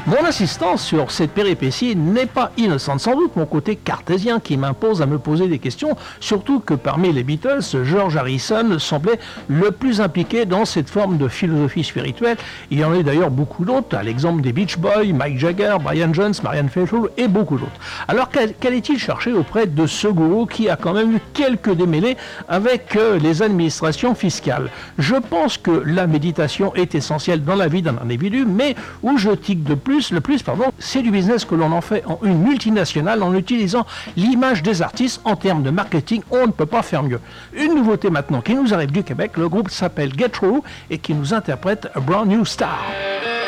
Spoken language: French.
Mon insistance sur cette péripétie n'est pas innocente, sans doute mon côté cartésien qui m'impose à me poser des questions, surtout que parmi les Beatles, George Harrison semblait le plus impliqué dans cette forme de philosophie spirituelle. Il y en a d'ailleurs beaucoup d'autres, à l'exemple des Beach Boys, Mick Jagger, Brian Jones, Marianne Faithfull et beaucoup d'autres. Alors qu'allait-il chercher auprès de ce gourou qui a quand même eu quelques démêlés avec les administrations fiscales? Je pense que la méditation est essentielle dans la vie d'un individu, mais où je tique le plus, c'est du business que l'on en fait en une multinationale en utilisant l'image des artistes en termes de marketing. On ne peut pas faire mieux. Une nouveauté maintenant qui nous arrive du Québec, le groupe s'appelle Get Through et qui nous interprète A Brand New Star.